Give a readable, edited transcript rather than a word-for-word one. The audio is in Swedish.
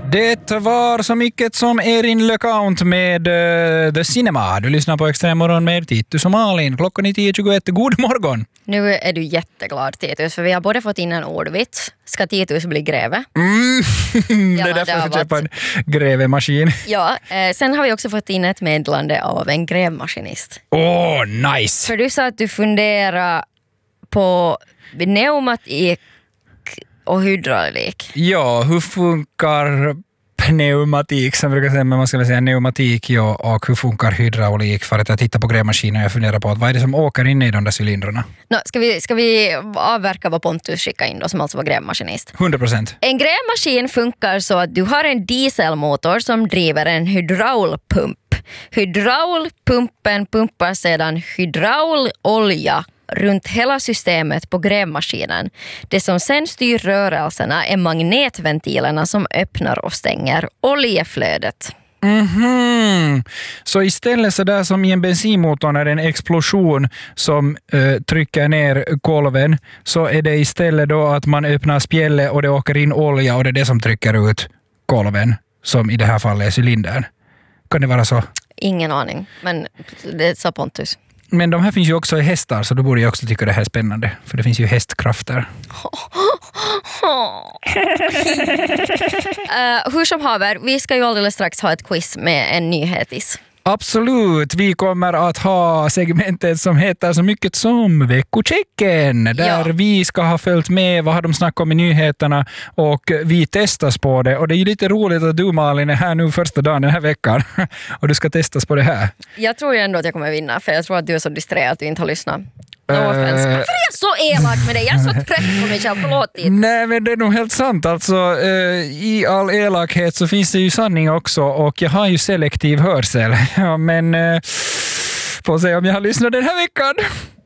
Det var så mycket som Erin LeCount med The Cinema. Du lyssnar på Extremmorgon med Titus och Malin. Klockan är 10.21. God morgon! Nu är du jätteglad, Titus, för vi har både fått in en ordvits. Ska Titus bli greve? Det är därför jag ska köpa en grävemaskin. Ja, sen har vi också fått in ett meddelande av en grävmaskinist. Nice! För du sa att du funderar på pneumatik och hydraulik. Ja, hur funkar pneumatik, som brukar säga, men man ska väl säga pneumatik, ja, och hur funkar hydraulik, för att jag tittar på grävmaskinen och jag funderar på att vad är det som åker in i de där cylindrarna? Ska vi avverka vad Pontus skickade in då, som alltså var grävmaskinist? 100%. En grävmaskin funkar så att du har en dieselmotor som driver en hydraulpump. Hydraulpumpen pumpar sedan hydraulolja runt hela systemet på grävmaskinen. Det som sen styr rörelserna är magnetventilerna som öppnar och stänger oljeflödet. Så istället så där som i en bensinmotor när det är en explosion som trycker ner kolven, så är det istället då att man öppnar spjället och det åker in olja och det är det som trycker ut kolven, som i det här fallet är cylindern. Kan det vara så? Ingen aning, men det sa Pontus. Men de här finns ju också i hästar, så då borde jag också tycka det här är spännande. För det finns ju hästkrafter. Hur som haver, vi ska ju alldeles strax ha ett quiz med en nyhetis. Absolut, vi kommer att ha segmentet som heter så mycket som veckochecken. Där vi ska ha följt med, vad har de snackat om i nyheterna, och vi testas på det. Och det är ju lite roligt att du, Malin, är här nu första dagen den här veckan och du ska testas på det här. Jag tror ju ändå att jag kommer vinna, för jag tror att du är så disträ att du inte har lyssnat. Varför är jag så elak med dig? Jag är så trött på mig själv, förlåt dig. Nej, men det är nog helt sant. Alltså, i all elakhet så finns det ju sanning också, och jag har ju selektiv hörsel. Ja, men får se om jag har lyssnat den här veckan.